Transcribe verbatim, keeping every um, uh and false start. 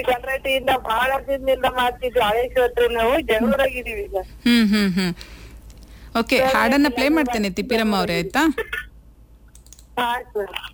ಗಂಡ್ರಟ್ಟಿಯಿಂದ ಬಹಳ ದಿನದಿಂದ ಮಾಡ್ತಿದ್ವಿ ಹಳೇಶ್ವರ ನಾವು ಜಗಳೂರಾಗಿದೀವಿ ಈಗ. ಹ್ಮ್ ಹ್ಮ್ ಹ್ಮ್ ಓಕೆ, ಹಾಡನ್ನ ಪ್ಲೇ ಮಾಡ್ತೇನೆ ತಿಪ್ಪಿರಮ್ಮ ಅವ್ರೆ, ಆಯ್ತಾ? ಆಯ್ತು.